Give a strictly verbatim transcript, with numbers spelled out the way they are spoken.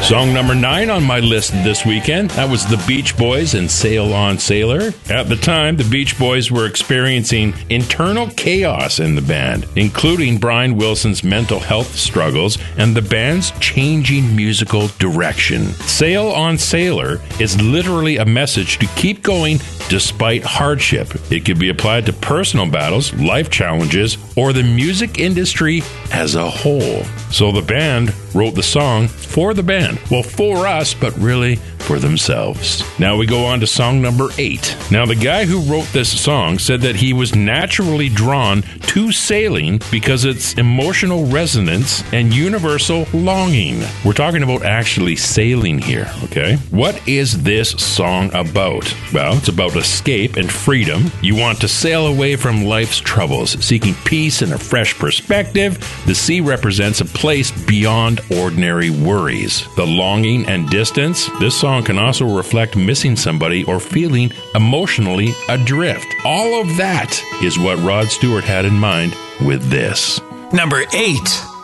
Song number nine on my list this weekend, that was the Beach Boys and Sail On Sailor. At the time, the Beach Boys were experiencing internal chaos in the band, including Brian Wilson's mental health struggles and the band's changing musical direction. Sail On Sailor is literally a message to keep going despite hardship. It could be applied to personal battles, life challenges, or the music industry as a whole. So the band wrote the song for the band. Well, for us, but really for themselves. Now we go on to song number eight. Now, the guy who wrote this song said that he was naturally drawn to sailing because its emotional resonance and universal longing. We're talking about actually sailing here, okay? What is this song about? Well, it's about escape and freedom. You want to sail away from life's troubles, seeking peace and a fresh perspective. The sea represents a place beyond ordinary worries. The longing and distance. This song can also reflect missing somebody or feeling emotionally adrift. All of that is what Rod Stewart had in mind with this. Number eight.